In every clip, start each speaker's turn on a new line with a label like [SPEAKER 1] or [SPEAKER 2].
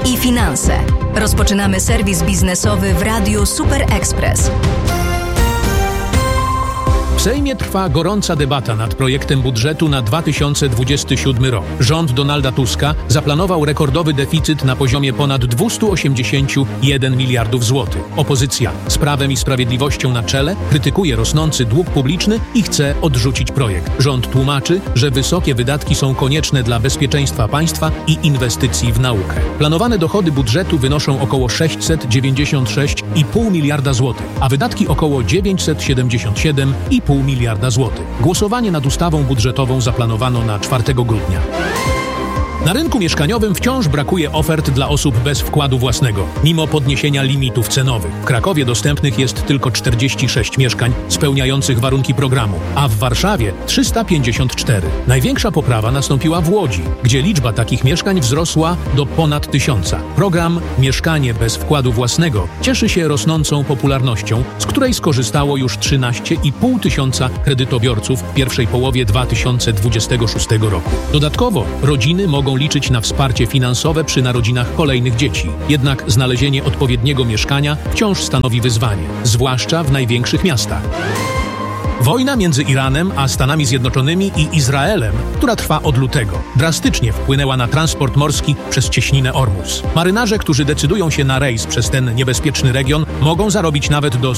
[SPEAKER 1] i finanse. Rozpoczynamy serwis biznesowy w Radiu Super Express.
[SPEAKER 2] W Sejmie trwa gorąca debata nad projektem budżetu na 2027 rok. Rząd Donalda Tuska zaplanował rekordowy deficyt na poziomie ponad 281 miliardów złotych. Opozycja z Prawem i Sprawiedliwością na czele krytykuje rosnący dług publiczny i chce odrzucić projekt. Rząd tłumaczy, że wysokie wydatki są konieczne dla bezpieczeństwa państwa i inwestycji w naukę. Planowane dochody budżetu wynoszą około 696,5 miliarda złotych, a wydatki około 977,5 miliarda złotych. Głosowanie nad ustawą budżetową zaplanowano na 4 grudnia. Na rynku mieszkaniowym wciąż brakuje ofert dla osób bez wkładu własnego, mimo podniesienia limitów cenowych. W Krakowie dostępnych jest tylko 46 mieszkań spełniających warunki programu, a w Warszawie 354. Największa poprawa nastąpiła w Łodzi, gdzie liczba takich mieszkań wzrosła do ponad 1000. Program Mieszkanie bez wkładu własnego cieszy się rosnącą popularnością, z której skorzystało już 13,5 tysiąca kredytobiorców w pierwszej połowie 2026 roku. Dodatkowo rodziny mogą liczyć na wsparcie finansowe przy narodzinach kolejnych dzieci. Jednak znalezienie odpowiedniego mieszkania wciąż stanowi wyzwanie, zwłaszcza w największych miastach. Wojna między Iranem a Stanami Zjednoczonymi i Izraelem, która trwa od lutego, drastycznie wpłynęła na transport morski przez cieśninę Ormus. Marynarze, którzy decydują się na rejs przez ten niebezpieczny region, mogą zarobić nawet do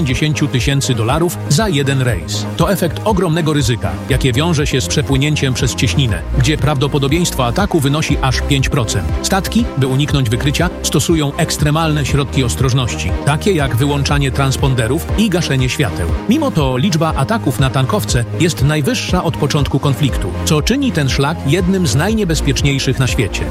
[SPEAKER 2] $150,000 za jeden rejs. To efekt ogromnego ryzyka, jakie wiąże się z przepłynięciem przez cieśninę, gdzie prawdopodobieństwo ataku wynosi aż 5%. Statki, by uniknąć wykrycia, stosują ekstremalne środki ostrożności, takie jak wyłączanie transponderów i gaszenie świateł. Mimo to liczba ataków na tankowce jest najwyższa od początku konfliktu, co czyni ten szlak jednym z najniebezpieczniejszych na świecie.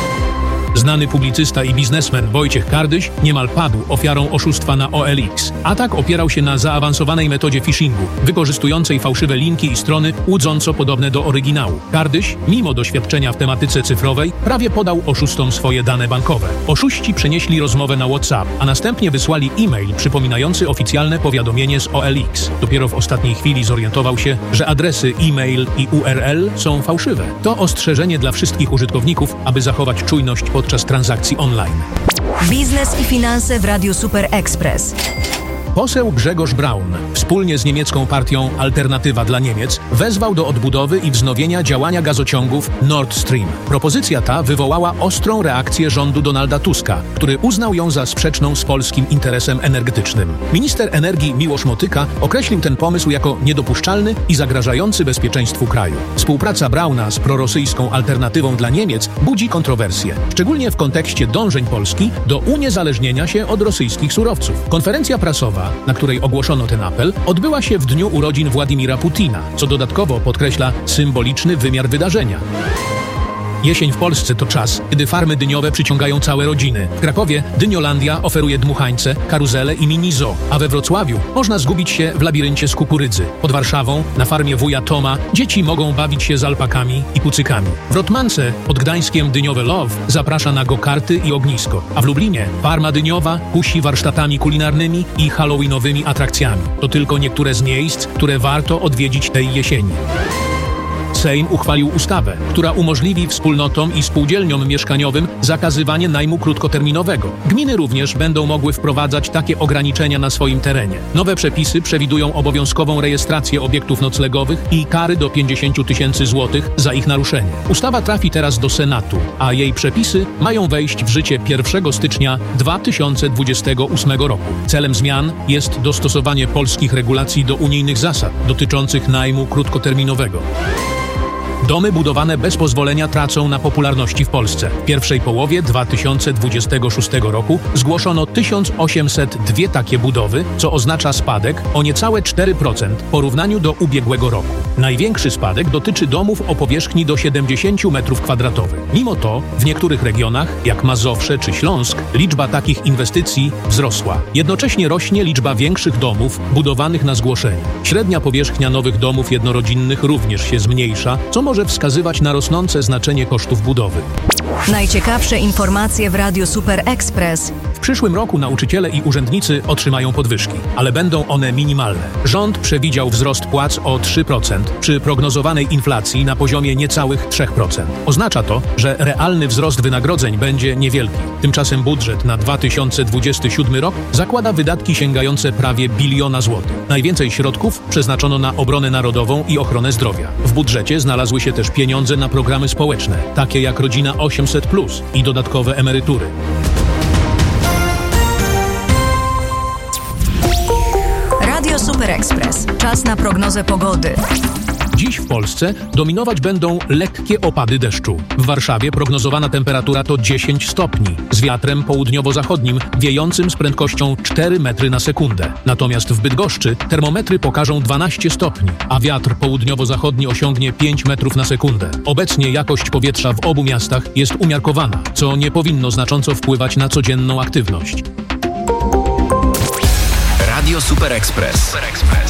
[SPEAKER 2] Znany publicysta i biznesmen Wojciech Kardyś niemal padł ofiarą oszustwa na OLX. Atak opierał się na zaawansowanej metodzie phishingu, wykorzystującej fałszywe linki i strony łudząco podobne do oryginału. Kardyś, mimo doświadczenia w tematyce cyfrowej, prawie podał oszustom swoje dane bankowe. Oszuści przenieśli rozmowę na WhatsApp, a następnie wysłali e-mail przypominający oficjalne powiadomienie z OLX. Dopiero w ostatniej chwili zorientował się, że adresy e-mail i URL są fałszywe. To ostrzeżenie dla wszystkich użytkowników, aby zachować czujność podczas transakcji online.
[SPEAKER 1] Biznes i finanse w Radiu Super Express.
[SPEAKER 2] Poseł Grzegorz Braun, wspólnie z niemiecką partią Alternatywa dla Niemiec, wezwał do odbudowy i wznowienia działania gazociągów Nord Stream. Propozycja ta wywołała ostrą reakcję rządu Donalda Tuska, który uznał ją za sprzeczną z polskim interesem energetycznym. Minister energii Miłosz Motyka określił ten pomysł jako niedopuszczalny i zagrażający bezpieczeństwu kraju. Współpraca Brauna z prorosyjską Alternatywą dla Niemiec budzi kontrowersje, szczególnie w kontekście dążeń Polski do uniezależnienia się od rosyjskich surowców. Konferencja prasowa, na której ogłoszono ten apel, odbyła się w dniu urodzin Władimira Putina, co dodatkowo podkreśla symboliczny wymiar wydarzenia. Jesień w Polsce to czas, kiedy farmy dyniowe przyciągają całe rodziny. W Krakowie Dyniolandia oferuje dmuchańce, karuzele i mini zoo, a we Wrocławiu można zgubić się w labiryncie z kukurydzy. Pod Warszawą, na farmie wuja Toma, dzieci mogą bawić się z alpakami i kucykami. W Rotmance pod Gdańskiem Dyniowe Love zaprasza na go-karty i ognisko, a w Lublinie farma dyniowa kusi warsztatami kulinarnymi i halloweenowymi atrakcjami. To tylko niektóre z miejsc, które warto odwiedzić tej jesieni. Sejm uchwalił ustawę, która umożliwi wspólnotom i spółdzielniom mieszkaniowym zakazywanie najmu krótkoterminowego. Gminy również będą mogły wprowadzać takie ograniczenia na swoim terenie. Nowe przepisy przewidują obowiązkową rejestrację obiektów noclegowych i kary do 50,000 złotych za ich naruszenie. Ustawa trafi teraz do Senatu, a jej przepisy mają wejść w życie 1 stycznia 2028 roku. Celem zmian jest dostosowanie polskich regulacji do unijnych zasad dotyczących najmu krótkoterminowego. Domy budowane bez pozwolenia tracą na popularności w Polsce. W pierwszej połowie 2026 roku zgłoszono 1802 takie budowy, co oznacza spadek o niecałe 4% w porównaniu do ubiegłego roku. Największy spadek dotyczy domów o powierzchni do 70 m2. Mimo to w niektórych regionach, jak Mazowsze czy Śląsk, liczba takich inwestycji wzrosła. Jednocześnie rośnie liczba większych domów budowanych na zgłoszenie. Średnia powierzchnia nowych domów jednorodzinnych również się zmniejsza, co może wskazywać na rosnące znaczenie kosztów budowy.
[SPEAKER 1] Najciekawsze informacje w Radiu Super Express w
[SPEAKER 2] przyszłym roku nauczyciele i urzędnicy otrzymają podwyżki, ale będą one minimalne. Rząd przewidział wzrost płac o 3% przy prognozowanej inflacji na poziomie niecałych 3%. Oznacza to, że realny wzrost wynagrodzeń będzie niewielki. Tymczasem budżet na 2027 rok zakłada wydatki sięgające prawie 1 biliona złotych. Najwięcej środków przeznaczono na obronę narodową i ochronę zdrowia. W budżecie znalazły się też pieniądze na programy społeczne, takie jak Rodzina 800+ i dodatkowe emerytury.
[SPEAKER 1] Radio Super Express. Czas na prognozę pogody.
[SPEAKER 2] Dziś w Polsce dominować będą lekkie opady deszczu. W Warszawie prognozowana temperatura to 10 stopni, z wiatrem południowo-zachodnim wiejącym z prędkością 4 metry na sekundę. Natomiast w Bydgoszczy termometry pokażą 12 stopni, a wiatr południowo-zachodni osiągnie 5 metrów na sekundę. Obecnie jakość powietrza w obu miastach jest umiarkowana, co nie powinno znacząco wpływać na codzienną aktywność.
[SPEAKER 3] Radio Super Express.